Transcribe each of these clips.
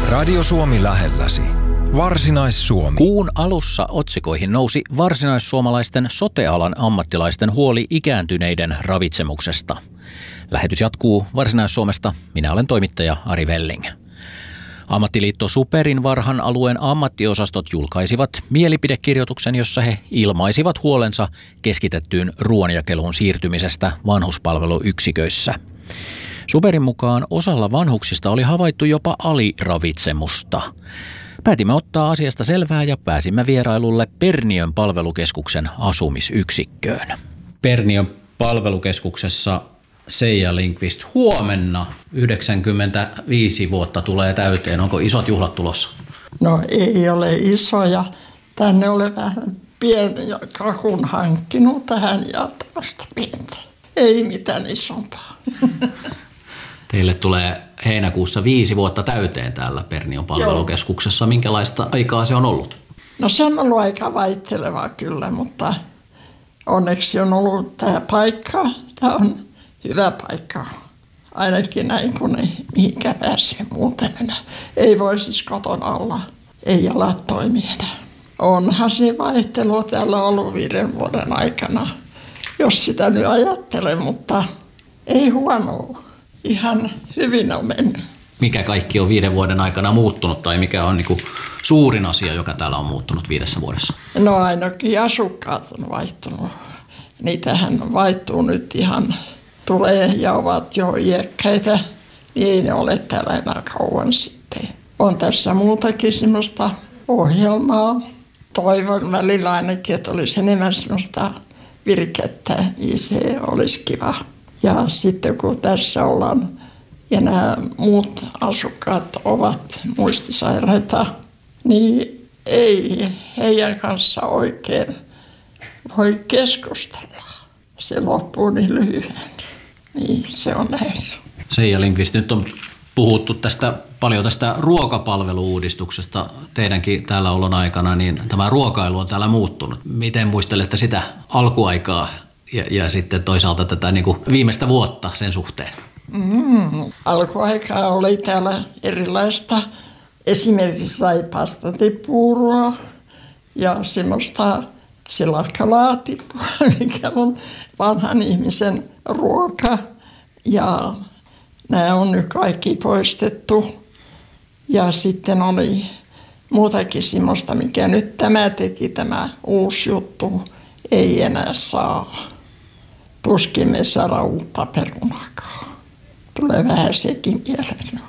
Radio Suomi lähelläsi. Varsinais-Suomi. Kuun alussa otsikoihin nousi varsinaissuomalaisten sote-alan ammattilaisten huoli ikääntyneiden ravitsemuksesta. Lähetys jatkuu Varsinais-Suomesta. Minä olen toimittaja Ari Velling. Ammattiliitto SuPerin Varhan alueen ammattiosastot julkaisivat mielipidekirjoituksen, jossa he ilmaisivat huolensa keskitettyyn ruoanjakeluun siirtymisestä vanhuspalveluyksiköissä. SuPerin mukaan osalla vanhuksista oli havaittu jopa aliravitsemusta. Päätimme ottaa asiasta selvää ja pääsimme vierailulle Perniön palvelukeskuksen asumisyksikköön. Perniön palvelukeskuksessa Seija Lindqvist, huomenna 95 vuotta tulee täyteen. Onko isot juhlat tulossa? No ei ole isoja. Tänne olen vähän pieni kakun hankkinut tähän ja tästä pientä. Ei mitään isompaa. Teille tulee heinäkuussa 5 vuotta täyteen täällä Perniön palvelukeskuksessa. Minkälaista aikaa se on ollut? No se on ollut aika vaihtelevaa kyllä, mutta onneksi on ollut tämä paikka. Tämä on hyvä paikka. Ainakin näin, kun ei mihinkään pääse muuten enää. Ei voi siis kotona olla, ei jalat toimi enää. Onhan se vaihtelu täällä ollut 5 vuoden aikana, jos sitä nyt ajattelen, mutta ei huonoa. Ihan hyvin on mennyt. Mikä kaikki on 5 vuoden aikana muuttunut tai mikä on niinku suurin asia, joka täällä on muuttunut 5 vuodessa? No ainakin asukkaat on vaihtunut. Niitähän vaihtuu nyt ihan, tulee ja ovat jo iäkkäitä, niin ei ne ole täällä enää kauan sitten. On tässä muutakin semmoista ohjelmaa. Toivon välillä ainakin, että olisi enemmän semmoista virkettä, niin se olisi kiva. Ja sitten kun tässä ollaan ja nämä muut asukkaat ovat muistisairaita, niin ei heidän kanssa oikein voi keskustella. Se loppuu niin lyhyen. Niin se on näin. Seija Lindqvist, nyt on puhuttu paljon tästä ruokapalvelu-uudistuksesta teidänkin täällä olon aikana, niin tämä ruokailu on täällä muuttunut. Miten muistelette sitä alkuaikaa ja sitten toisaalta tätä niin kuin viimeistä vuotta sen suhteen? Alkuaikaa oli täällä erilaista. Esimerkiksi sai pastatipuuroa ja semmoista silakkalaatikkoa, mikä on vanhan ihmisen ruoka. Ja nämä on nyt kaikki poistettu. Ja sitten oli muutakin semmoista, mikä nyt tämä teki, tämä uusi juttu, ei enää saa. Tuskin me saada uutta perunakaan. Tulee vähän sekin mieleen.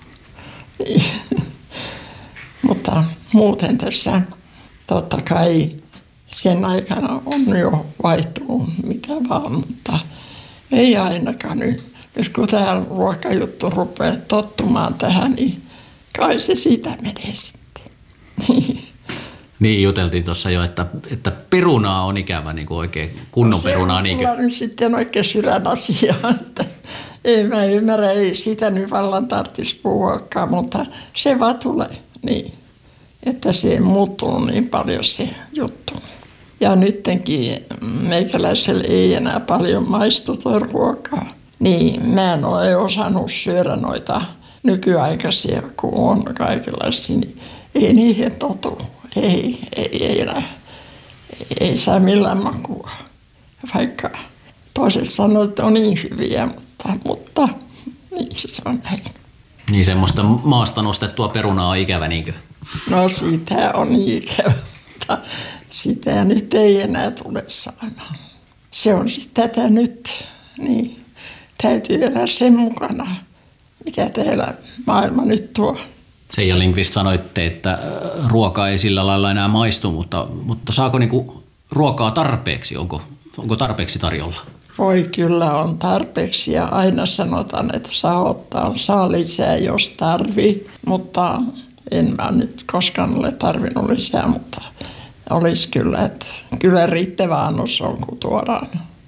Mutta muuten tässä totta kai sen aikana on jo vaihtunut mitä vaan, mutta ei ainakaan nyt. Jos kun tämä ruokajuttu rupeaa tottumaan tähän, niin kai se siitä menee sitten. Niin, juteltiin tuossa jo, että perunaa on ikävä, niin kuin oikein kunnon perunaa. Se on nyt sitten oikein sydänasiaa, että ei mä ymmärrä, ei sitä nyt vallan tarvitsisi puhuakaan, mutta se vaan tulee niin, että se ei muuttunut niin paljon se juttu. Ja nyttenkin meikäläisellä ei enää paljon maistu tuo ruokaa, niin mä en ole osannut syödä noita nykyaikaisia, kun on kaikenlaisia, niin ei niihin totu. Ei enää. Ei saa millään makua. Vaikka toiset sanoo, että on niin hyviä, mutta niin se on näin. Niin semmoista maasta nostettua perunaa on ikävä, niinkö? No sitä on ikävä, mutta sitä nyt ei enää tule saamaan. Se on sitten tätä nyt, niin täytyy elää sen mukana, mikä teillä maailma nyt tuo. Seija Lindqvist, sanoitte, että ruoka ei sillä lailla enää maistu, mutta saako niinku ruokaa tarpeeksi? Onko tarpeeksi tarjolla? Voi kyllä on tarpeeksi ja aina sanotaan, että saa lisää, jos tarvii. Mutta en mä nyt koskaan ole tarvinnut lisää, mutta olisi kyllä, että kyllä riittävä annos on, kun tuodaan.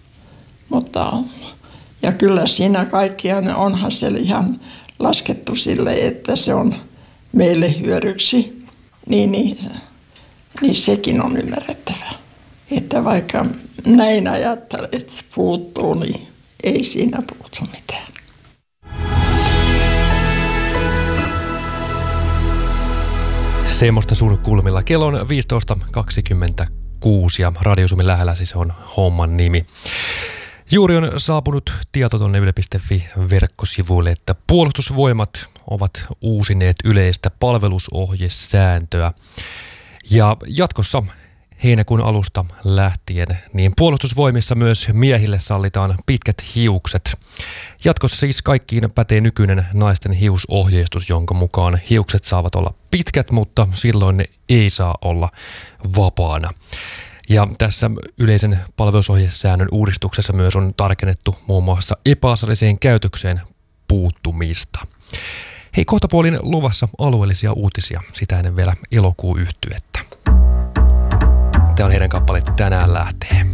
Ja kyllä siinä kaikkiaan onhan se ihan laskettu sille, että se on meille hyödyksi, niin sekin on ymmärrettävä. Että vaikka näin ajattelet puuttuu, niin ei siinä puutu mitään. Semmoista sun kulmilla. Kello on 15.26 ja Radio Suomi lähellä siis on homman nimi. Juuri on saapunut tieto tuonne yle.fi-verkkosivuille, että Puolustusvoimat ovat uusineet yleistä palvelusohjesääntöä. Ja jatkossa heinäkuun alusta lähtien, niin Puolustusvoimissa myös miehille sallitaan pitkät hiukset. Jatkossa siis kaikkiin pätee nykyinen naisten hiusohjeistus, jonka mukaan hiukset saavat olla pitkät, mutta silloin ne ei saa olla vapaana. Ja tässä yleisen palvelusohjesäännön uudistuksessa myös on tarkennettu muun muassa epäasialliseen käytökseen puuttumista. Hei, kohtapuolin luvassa alueellisia uutisia, sitä ennen vielä Elokuun yhtyettä. Tämä on heidän kappale Tänään lähtee.